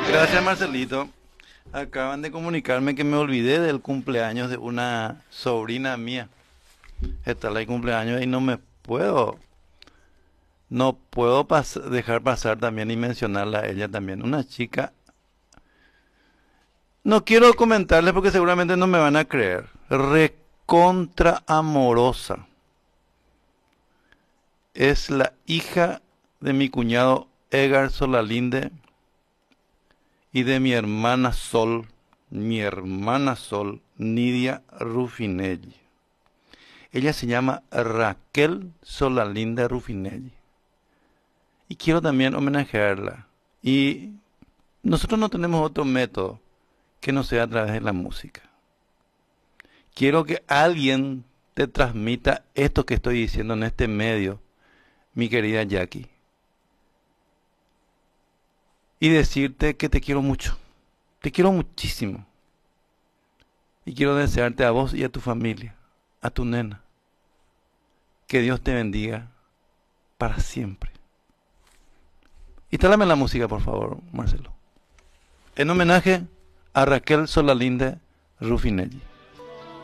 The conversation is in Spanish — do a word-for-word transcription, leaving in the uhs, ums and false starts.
Gracias, Marcelito. Acaban de comunicarme que me olvidé del cumpleaños de una sobrina mía. Está el cumpleaños y no me puedo, no puedo pas- dejar pasar también y mencionarla a ella también. Una chica, no quiero comentarles porque seguramente no me van a creer. Recontra amorosa. Es la hija de mi cuñado Edgar Solalinde y de mi hermana Sol, mi hermana Sol, Nidia Rufinelli. Ella se llama Raquel Solalinde Rufinelli. Y quiero también homenajearla. Y nosotros no tenemos otro método que no sea a través de la música. Quiero que alguien te transmita esto que estoy diciendo en este medio, mi querida Jackie. Y decirte que te quiero mucho. Te quiero muchísimo. Y quiero desearte a vos y a tu familia, a tu nena, que Dios te bendiga para siempre. Instálame la música, por favor, Marcelo. En homenaje a Raquel Solalinde Rufinelli.